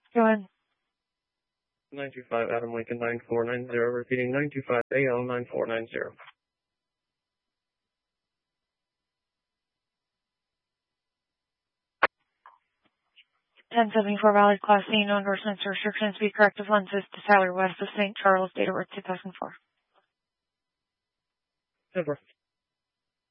Go ahead. 925 Adam Lincoln 9490, repeating 925 AL 9490. 1074 Valley Class C, no endorsements or restrictions. Be corrective lenses to Tyler West of St. Charles, date of birth 2004. 10-4.